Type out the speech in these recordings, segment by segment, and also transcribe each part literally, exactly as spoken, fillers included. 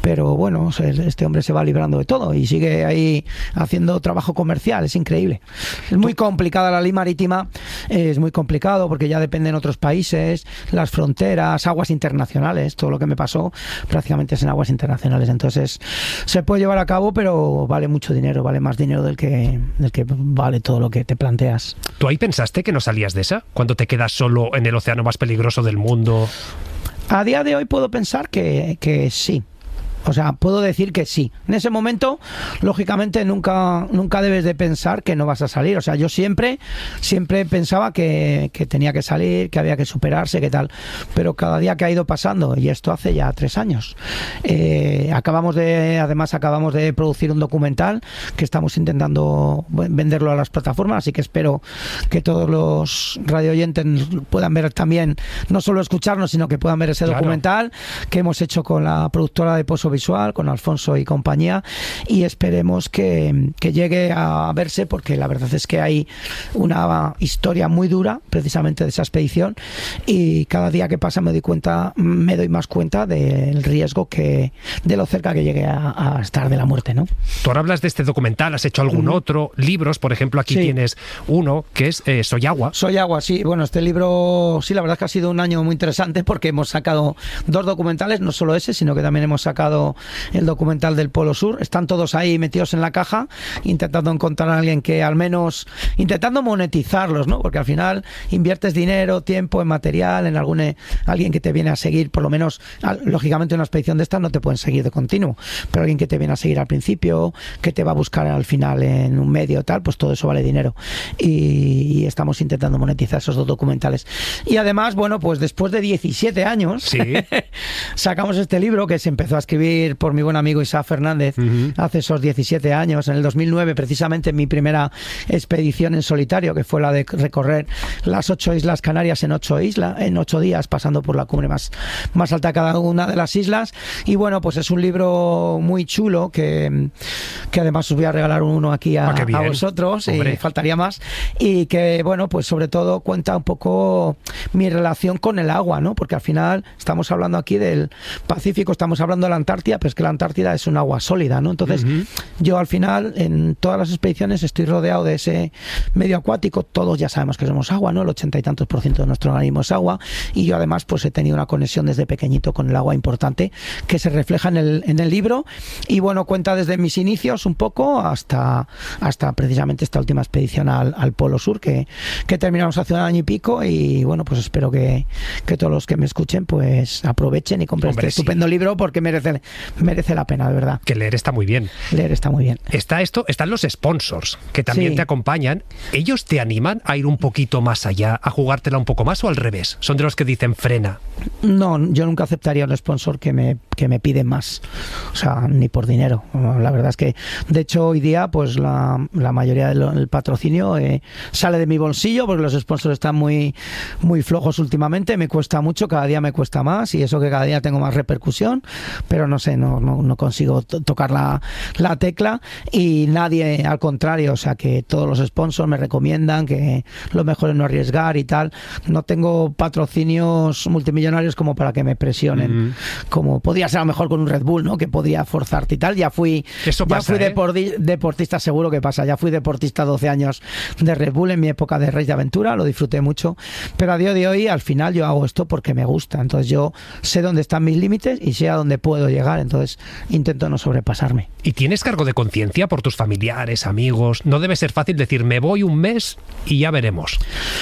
pero bueno, este hombre se va librando de todo y sigue ahí haciendo trabajo comercial, es increíble. Es muy complicada la ley marítima, es muy complicado porque ya dependen otros países, las fronteras, aguas internacionales, todo lo que me pasó prácticamente es en aguas internacionales, entonces se puede llevar a cabo, pero vale mucho dinero, vale más dinero del que, del que vale todo lo que te planteas. ¿Tú ahí pensaste que no salías de esa? Cuando te quedas solo en el océano más peligroso del mundo. A día de hoy puedo pensar que, que sí. O sea, puedo decir que sí. En ese momento, lógicamente, nunca nunca debes de pensar que no vas a salir. O sea, yo siempre siempre pensaba que, que tenía que salir, que había que superarse, que tal. Pero cada día que ha ido pasando, y esto hace ya tres años, eh, acabamos de, además acabamos de producir un documental que estamos intentando venderlo a las plataformas, así que espero que todos los radioyentes puedan ver también, no solo escucharnos, sino que puedan ver ese claro. documental que hemos hecho con la productora de Pozo Visual, con Alfonso y compañía, y esperemos que, que llegue a verse, porque la verdad es que hay una historia muy dura precisamente de esa expedición, y cada día que pasa me doy cuenta, me doy más cuenta del riesgo que, de lo cerca que llegue a, a estar de la muerte, ¿no? Tú ahora hablas de este documental, has hecho algún mm. otro, libros, por ejemplo, aquí sí. tienes uno que es eh, Soy Agua. Soy Agua, sí. Bueno, este libro, sí, la verdad es que ha sido un año muy interesante porque hemos sacado dos documentales, no solo ese, sino que también hemos sacado el documental del Polo Sur. Están todos ahí metidos en la caja, intentando encontrar a alguien que al menos, intentando monetizarlos, ¿no? Porque al final inviertes dinero, tiempo en material, en algún, alguien que te viene a seguir, por lo menos, lógicamente una expedición de estas no te pueden seguir de continuo, pero alguien que te viene a seguir al principio, que te va a buscar al final en un medio tal, pues todo eso vale dinero. Y, y estamos intentando monetizar esos dos documentales. Y además, bueno, pues después de diecisiete años, ¿sí? sacamos este libro que se empezó a escribir por mi buen amigo Isaac Fernández uh-huh. hace esos diecisiete años, en el dos mil nueve, precisamente mi primera expedición en solitario, que fue la de recorrer las ocho islas Canarias en ocho islas, en ocho días, pasando por la cumbre más, más alta de cada una de las islas. Y bueno, pues es un libro muy chulo que, que además os voy a regalar uno aquí a, ah, a vosotros, y faltaría más, y que bueno, pues sobre todo cuenta un poco mi relación con el agua, ¿no? Porque al final estamos hablando aquí del Pacífico, estamos hablando de la Antártida, pero es que la Antártida es un agua sólida, ¿no? Entonces, uh-huh. yo al final, en todas las expediciones, estoy rodeado de ese medio acuático. Todos ya sabemos que somos agua, ¿no? El ochenta y tantos por ciento de nuestro organismo es agua, y yo además pues he tenido una conexión desde pequeñito con el agua importante, que se refleja en el, en el libro, y bueno, cuenta desde mis inicios un poco hasta, hasta precisamente esta última expedición al, al Polo Sur, que, que terminamos hace un año y pico, y bueno, pues espero que, que todos los que me escuchen pues aprovechen y compren Hombre, este estupendo sí. libro, porque merece merece la pena, de verdad. Que leer está muy bien. Leer está muy bien. Está esto, están los sponsors, que también sí. te acompañan. ¿Ellos te animan a ir un poquito más allá, a jugártela un poco más, o al revés? ¿Son de los que dicen frena? No, yo nunca aceptaría un sponsor que me, que me pide más. O sea, ni por dinero. La verdad es que, de hecho, hoy día, pues la, la mayoría del patrocinio eh, sale de mi bolsillo, porque los sponsors están muy, muy flojos últimamente. Me cuesta mucho, cada día me cuesta más, y eso que cada día tengo más repercusión, pero no sé, no, no, no consigo to- tocar la, la tecla, y nadie, al contrario, o sea, que todos los sponsors me recomiendan que lo mejor es no arriesgar y tal. No tengo patrocinios multimillonarios como para que me presionen, mm. como podría ser a lo mejor con un Red Bull, ¿no? Que podría forzarte y tal. Ya fui, Eso ya pasa, fui ¿eh? deporti- deportista, seguro que pasa, ya fui deportista doce años de Red Bull en mi época de Rey de Aventura, lo disfruté mucho, pero a día de hoy, al final, yo hago esto porque me gusta, entonces yo sé dónde están mis límites y sé a dónde puedo llegar, entonces intento no sobrepasarme. ¿Y tienes cargo de conciencia por tus familiares, amigos? No debe ser fácil decir, me voy un mes y ya veremos.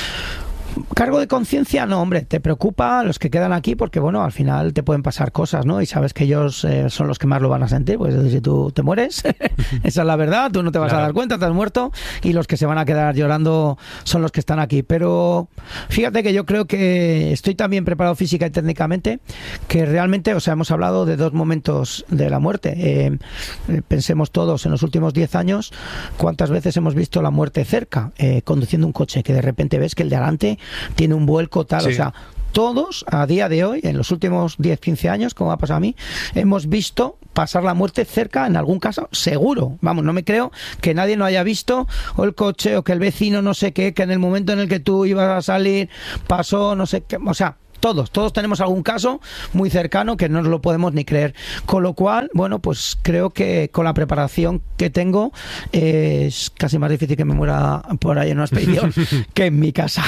Cargo de conciencia, no, hombre, te preocupa los que quedan aquí, porque bueno, al final te pueden pasar cosas, ¿no? Y sabes que ellos eh, son los que más lo van a sentir, pues si tú te mueres, esa es la verdad, tú no te vas claro. a dar cuenta, te has muerto, y los que se van a quedar llorando son los que están aquí. Pero fíjate que yo creo que estoy tan bien preparado física y técnicamente que realmente, o sea, hemos hablado de dos momentos de la muerte. Eh, pensemos todos, en los últimos diez años, cuántas veces hemos visto la muerte cerca, eh, conduciendo un coche, que de repente ves que el de adelante tiene un vuelco tal, sí. o sea, todos a día de hoy, en los últimos diez, quince años, como ha pasado a mí, hemos visto pasar la muerte cerca, en algún caso, seguro. Vamos, no me creo que nadie no haya visto, o el coche, o que el vecino no sé qué, que en el momento en el que tú ibas a salir pasó no sé qué, o sea, todos, todos tenemos algún caso muy cercano que no nos lo podemos ni creer. Con lo cual, bueno, pues creo que con la preparación que tengo eh, es casi más difícil que me muera por ahí en una expedición que en mi casa.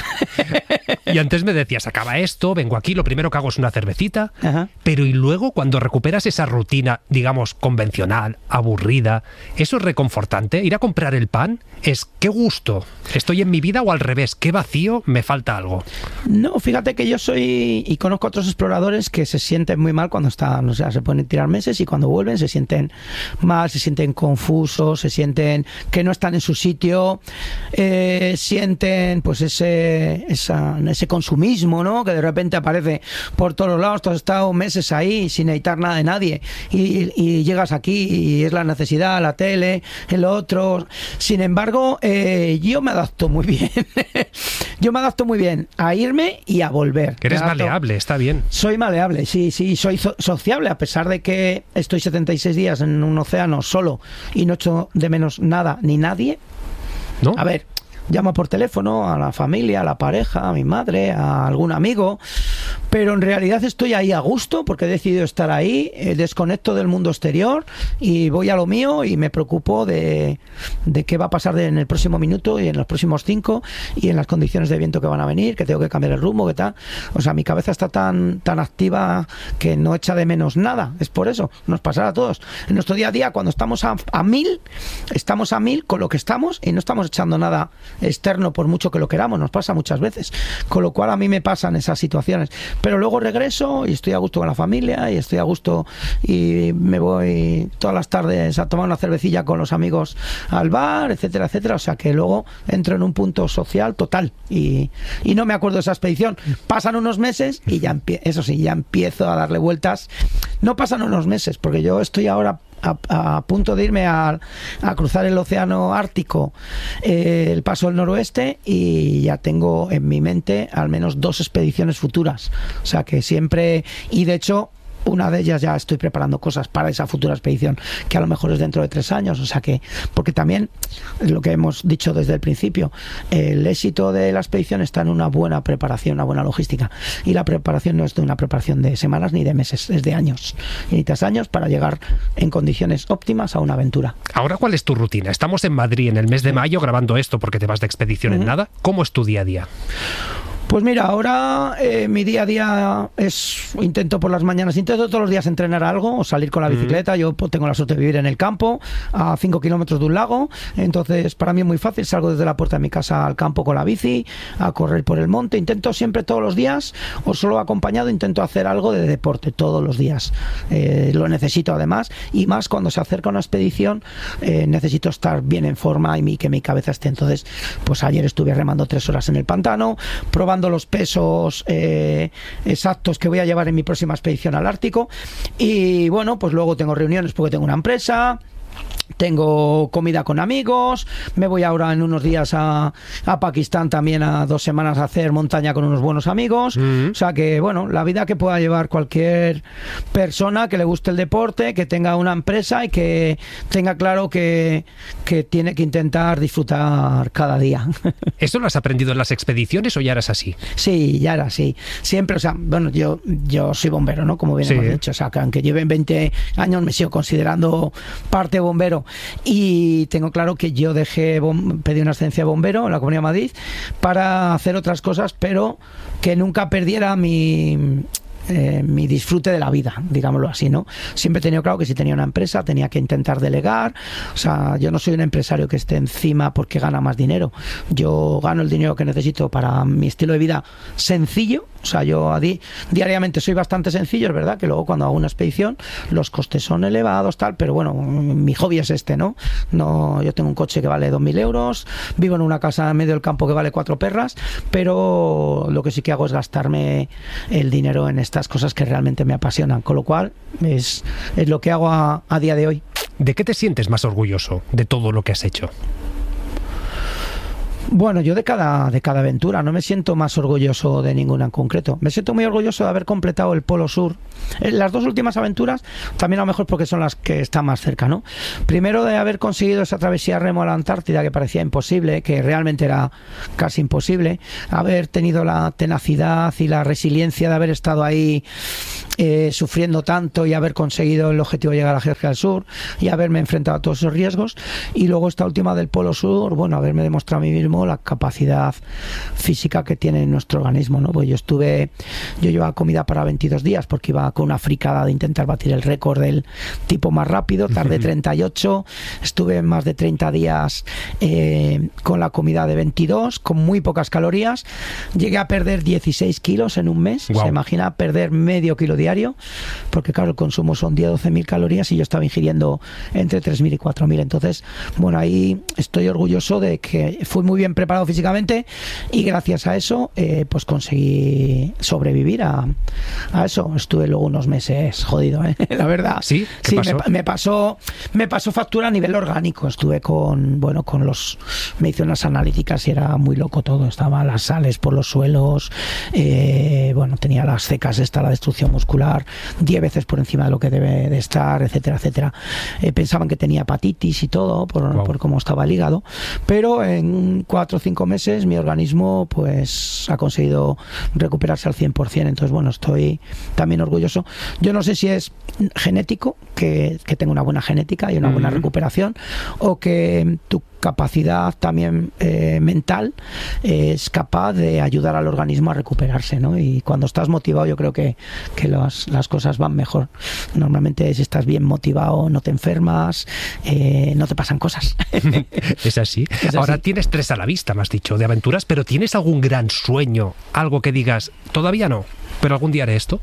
Y antes me decías, acaba esto, vengo aquí, lo primero que hago es una cervecita, Ajá. pero y luego cuando recuperas esa rutina, digamos, convencional, aburrida, ¿eso es reconfortante? Ir a comprar el pan es ¿qué gusto? ¿Estoy en mi vida o al revés? ¿Qué vacío? ¿Me falta algo? No, fíjate que yo soy, y conozco a otros exploradores que se sienten muy mal cuando están, o sea, se pueden tirar meses y cuando vuelven se sienten mal, se sienten confusos, se sienten que no están en su sitio, eh, sienten pues ese, esa, ese consumismo, ¿no? Que de repente aparece por todos lados, tú has estado meses ahí sin necesitar nada de nadie y, y llegas aquí y es la necesidad, la tele, el otro. Sin embargo, eh, yo me adapto muy bien. Yo me adapto muy bien a irme y a volver. Que eres maleable, está bien. Soy maleable, sí, sí, soy so- sociable, a pesar de que estoy setenta y seis días en un océano solo y no echo de menos nada ni nadie. ¿No? A ver, llamo por teléfono a la familia, a la pareja, a mi madre, a algún amigo, pero en realidad estoy ahí a gusto porque he decidido estar ahí, eh, desconecto del mundo exterior y voy a lo mío y me preocupo de, de qué va a pasar de, en el próximo minuto y en los próximos cinco y en las condiciones de viento que van a venir, que tengo que cambiar el rumbo, que tal. O sea, mi cabeza está tan, tan activa que no echa de menos nada. Es por eso, nos pasará a todos. En nuestro día a día, cuando estamos a, a mil, estamos a mil con lo que estamos y no estamos echando nada externo por mucho que lo queramos, nos pasa muchas veces, con lo cual a mí me pasan esas situaciones, pero luego regreso y estoy a gusto con la familia y estoy a gusto y me voy todas las tardes a tomar una cervecilla con los amigos al bar, etcétera, etcétera, o sea que luego entro en un punto social total y, y no me acuerdo de esa expedición. Pasan unos meses y ya empie- eso sí, ya empiezo a darle vueltas. No pasan unos meses, porque yo estoy ahora A, a punto de irme a, a cruzar el océano Ártico, eh, el paso del noroeste, y ya tengo en mi mente al menos dos expediciones futuras, o sea que siempre, y de hecho una de ellas ya estoy preparando cosas para esa futura expedición, que a lo mejor es dentro de tres años, o sea que, porque también es lo que hemos dicho desde el principio, el éxito de la expedición está en una buena preparación, una buena logística, y la preparación no es de una preparación de semanas ni de meses, es de años, y necesitas años para llegar en condiciones óptimas a una aventura. Ahora, ¿cuál es tu rutina? Estamos en Madrid en el mes de mayo grabando esto porque te vas de expedición uh-huh. en nada. ¿Cómo es tu día a día? Pues mira, ahora eh, mi día a día es, intento por las mañanas, intento todos los días entrenar algo o salir con la bicicleta. Mm. Yo pues, tengo la suerte de vivir en el campo, a cinco kilómetros de un lago, entonces para mí es muy fácil, salgo desde la puerta de mi casa al campo con la bici, a correr por el monte. Intento siempre todos los días, o solo acompañado, intento hacer algo de deporte todos los días. Eh, lo necesito además, y más cuando se acerca una expedición, eh, necesito estar bien en forma y mi, que mi cabeza esté. Entonces, pues ayer estuve remando tres horas en el pantano, probando los pesos eh, exactos que voy a llevar en mi próxima expedición al Ártico, y bueno, pues luego tengo reuniones porque tengo una empresa, tengo comida con amigos, me voy ahora en unos días a, a Pakistán también a dos semanas a hacer montaña con unos buenos amigos, mm. o sea que bueno, la vida que pueda llevar cualquier persona que le guste el deporte, que tenga una empresa y que tenga claro que, que tiene que intentar disfrutar cada día. ¿Esto lo has aprendido en las expediciones o ya eras así? Sí, ya era así, siempre, o sea, bueno, yo, yo soy bombero, ¿no? Como bien sí. hemos dicho, o sea, que aunque lleven veinte años me sigo considerando parte bombero, y tengo claro que yo dejé pedí una excedencia de bombero en la Comunidad de Madrid para hacer otras cosas, pero que nunca perdiera mi Eh, mi disfrute de la vida, digámoslo así, ¿no? Siempre he tenido claro que si tenía una empresa tenía que intentar delegar, o sea, yo no soy un empresario que esté encima porque gana más dinero, yo gano el dinero que necesito para mi estilo de vida sencillo, o sea, yo a di diariamente soy bastante sencillo, es verdad que luego cuando hago una expedición los costes son elevados, tal, pero bueno, mi hobby es este, ¿no? No, yo tengo un coche que vale dos mil euros, vivo en una casa en medio del campo que vale cuatro perras, pero lo que sí que hago es gastarme el dinero en estas cosas que realmente me apasionan, con lo cual es, es lo que hago a, a día de hoy. ¿De qué te sientes más orgulloso de todo lo que has hecho? Bueno, yo de cada, de cada aventura no me siento más orgulloso de ninguna en concreto. Me siento muy orgulloso de haber completado el Polo Sur. Las dos últimas aventuras, también a lo mejor porque son las que están más cerca, ¿no? Primero de haber conseguido esa travesía remo a la Antártida, que parecía imposible, que realmente era casi imposible. Haber tenido la tenacidad y la resiliencia de haber estado ahí eh, sufriendo tanto y haber conseguido el objetivo de llegar a Georgia del Sur y haberme enfrentado a todos esos riesgos. Y luego esta última del Polo Sur, bueno, haberme demostrado a mí mismo la capacidad física que tiene nuestro organismo, ¿no? Pues yo estuve, yo llevaba comida para veintidós días porque iba con una fricada de intentar batir el récord del tipo más rápido, tardé treinta y ocho, estuve más de treinta días eh, con la comida de veintidós, con muy pocas calorías, llegué a perder dieciséis kilos en un mes. Wow. Se imagina perder medio kilo diario, porque claro, el consumo son diez a doce mil calorías y yo estaba ingiriendo entre tres mil y cuatro mil. Entonces, bueno, ahí estoy orgulloso de que fui muy bien preparado físicamente y gracias a eso eh, pues conseguí sobrevivir a, a eso. Estuve luego unos meses jodido, ¿eh? La verdad. Sí, ¿qué sí pasó? Me, me pasó me pasó factura a nivel orgánico. Estuve con, bueno, con los, me hice unas analíticas y era muy loco todo. Estaban las sales por los suelos, eh, bueno, tenía las cecas, esta, la destrucción muscular, diez veces por encima de lo que debe de estar, etcétera, etcétera. Eh, pensaban que tenía hepatitis y todo por, wow. por cómo estaba el hígado, pero en cuatro o cinco meses mi organismo pues ha conseguido recuperarse al cien por ciento. Entonces, bueno, estoy también orgulloso. Yo no sé si es genético, que, que tengo una buena genética y una buena uh-huh. recuperación, o que tu capacidad también eh, mental eh, es capaz de ayudar al organismo a recuperarse, ¿no? Y cuando estás motivado yo creo que, que las, las cosas van mejor. Normalmente si estás bien motivado no te enfermas, eh, no te pasan cosas. Es así. Es así. Ahora tienes tres a la vista, me has dicho, de aventuras, pero ¿tienes algún gran sueño? Algo que digas, todavía no, pero algún día haré esto.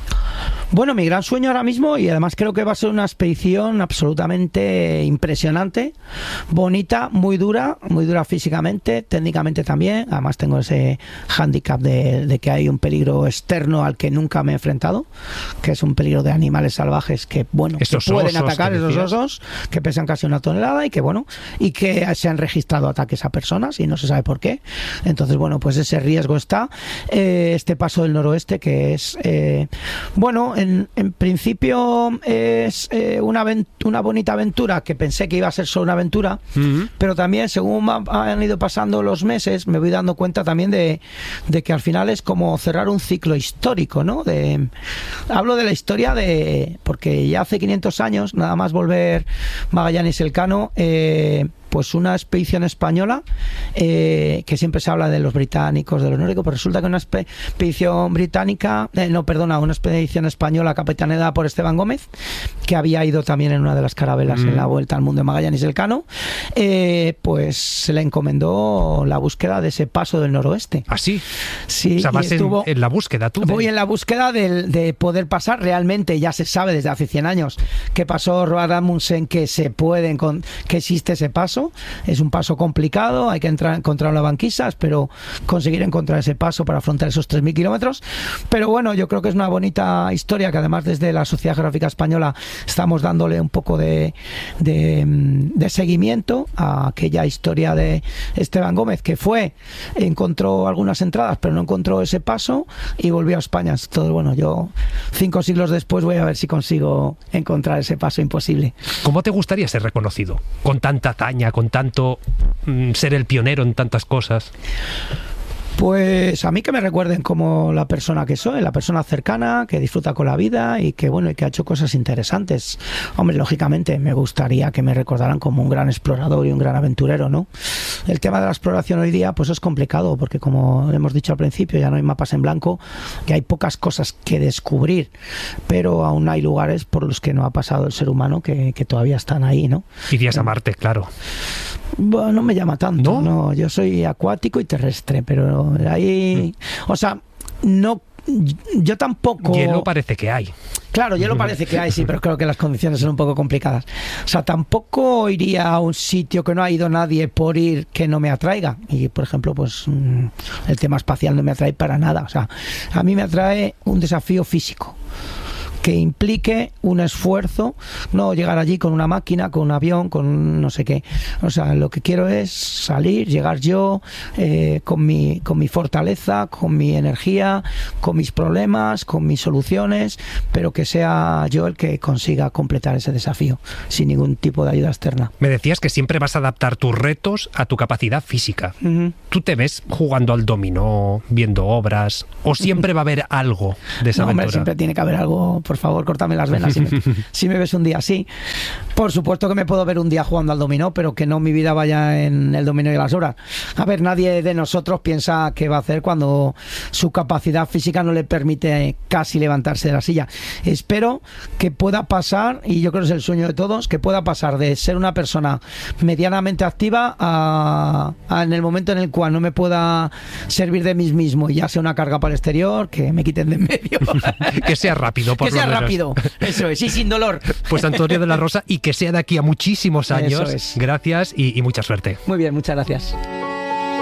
Bueno, mi gran sueño ahora mismo, y además creo que va a ser una expedición absolutamente impresionante, bonita, muy dura, muy dura físicamente, técnicamente también. Además tengo ese hándicap de, de que hay un peligro externo al que nunca me he enfrentado, que es un peligro de animales salvajes que, bueno, que pueden atacar, esos osos, que pesan casi una tonelada y que, bueno, y que se han registrado ataques a personas y no se sabe por qué. Entonces, bueno, pues ese riesgo está. Eh, este paso del noroeste que es, eh, bueno, En, en principio es eh, una, una bonita aventura que pensé que iba a ser solo una aventura, uh-huh. pero también según han ido pasando los meses me voy dando cuenta también de, de que al final es como cerrar un ciclo histórico, ¿no? De, hablo de la historia de, porque ya hace quinientos años, nada más volver Magallanes Elcano, eh, pues una expedición española, eh, que siempre se habla de los británicos, de los nórdicos, pero resulta que una expedición británica, eh, no, perdona, una expedición española capitaneada por Esteban Gómez, que había ido también en una de las carabelas mm. en la vuelta al mundo de Magallanes Elcano, eh, pues se le encomendó la búsqueda de ese paso del noroeste. ¿Ah, sí? Sí. O sea, vas estuvo, en, en la búsqueda tú. Voy de... en la búsqueda de, de poder pasar. Realmente ya se sabe desde hace cien años que pasó Roald Amundsen, que se puede, que existe ese paso. Es un paso complicado, hay que entrar, encontrar las banquisas, pero conseguir encontrar ese paso para afrontar esos tres mil kilómetros. Pero bueno, yo creo que es una bonita historia que además desde la Sociedad Geográfica Española estamos dándole un poco de, de, de seguimiento a aquella historia de Esteban Gómez, que fue, encontró algunas entradas, pero no encontró ese paso y volvió a España. Entonces, bueno, yo cinco siglos después voy a ver si consigo encontrar ese paso imposible. ¿Cómo te gustaría ser reconocido? Con tanta hazaña, con tanto mm, ser el pionero en tantas cosas. Pues a mí que me recuerden como la persona que soy, la persona cercana, que disfruta con la vida y que, bueno, y que ha hecho cosas interesantes. Hombre, lógicamente me gustaría que me recordaran como un gran explorador y un gran aventurero, ¿no? El tema de la exploración hoy día pues es complicado porque, como hemos dicho al principio, ya no hay mapas en blanco y hay pocas cosas que descubrir, pero aún hay lugares por los que no ha pasado el ser humano que, que todavía están ahí, ¿no? Irías a Marte, claro. Bueno, no me llama tanto, ¿No? no, yo soy acuático y terrestre, pero ahí, mm. o sea, no, yo tampoco... Hielo parece que hay. Claro, hielo parece que hay, sí, pero creo que las condiciones son un poco complicadas. O sea, tampoco iría a un sitio que no ha ido nadie por ir que no me atraiga. Y, por ejemplo, pues el tema espacial no me atrae para nada. O sea, a mí me atrae un desafío físico. que implique un esfuerzo, no llegar allí con una máquina, con un avión, con no sé qué. O sea, lo que quiero es salir, llegar yo eh, con mi, con mi fortaleza, con mi energía, con mis problemas, con mis soluciones, pero que sea yo el que consiga completar ese desafío sin ningún tipo de ayuda externa. Me decías que siempre vas a adaptar tus retos a tu capacidad física. Uh-huh. ¿Tú te ves jugando al dominó, viendo obras, o siempre va a haber algo de esa no, aventura? Hombre, siempre tiene que haber algo. Por favor, córtame las venas si me, si me ves un día así. Por supuesto que me puedo ver un día jugando al dominó, pero que no mi vida vaya en el dominó y las obras. A ver, nadie de nosotros piensa qué va a hacer cuando su capacidad física no le permite casi levantarse de la silla. Espero que pueda pasar, y yo creo que es el sueño de todos, que pueda pasar de ser una persona medianamente activa a, a en el momento en el cual no me pueda servir de mí mismo y ya sea una carga para el exterior, que me quiten de en medio. Que sea rápido, por que lo sea menos. rápido, eso es, y sin dolor. Pues Antonio de la Rosa, y que sea de aquí a muchísimos años. Eso es. Gracias y, y mucha suerte. Muy bien, muchas gracias.